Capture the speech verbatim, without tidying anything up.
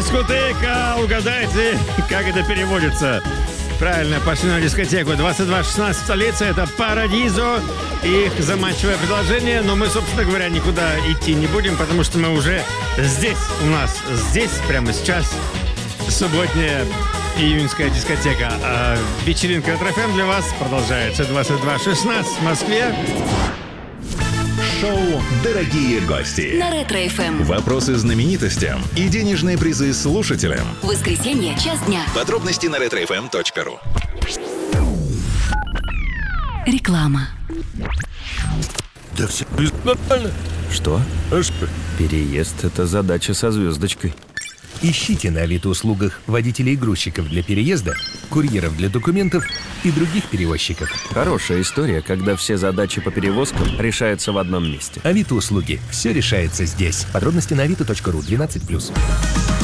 Дискотека, угадайте, как это переводится. Правильно, пошли на дискотеку. двадцать два шестнадцать в столице, это Парадизо. Их заманчивое предложение, но мы, собственно говоря, никуда идти не будем, потому что мы уже здесь, у нас здесь, прямо сейчас, субботняя июньская дискотека. А вечеринка от РФМ для вас продолжается. двадцать два шестнадцать в Москве. Шоу «Дорогие гости» на Ретро-эф эм. Вопросы знаменитостям и денежные призы слушателям. Воскресенье, час дня. Подробности на ретро эф эм точка ру. Реклама. Да все нормально. Что? А что? Переезд — это задача со звездочкой. Ищите на Авито-услугах водителей и грузчиков для переезда, курьеров для документов и других перевозчиков. Хорошая история, когда все задачи по перевозкам решаются в одном месте. Авито-услуги. Все решается здесь. Подробности на авито точка ру. двенадцать плюс.